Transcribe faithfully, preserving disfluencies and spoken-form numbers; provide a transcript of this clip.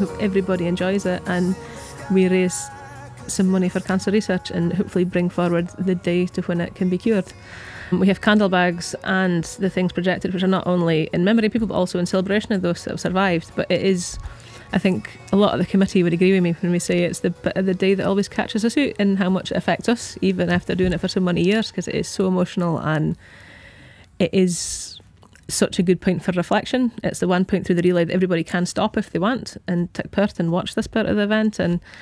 hope everybody enjoys it, and we raise some money for cancer research and hopefully bring forward the day to when it can be cured. We have candle bags and the things projected, which are not only in memory of people but also in celebration of those that have survived. But it is, I think a lot of the committee would agree with me when we say it's the bit of the day that always catches us out in how much it affects us, even after doing it for so many years, because it is so emotional and it is such a good point for reflection. It's the one point through the relay that everybody can stop if they want and take part and watch this part of the event. And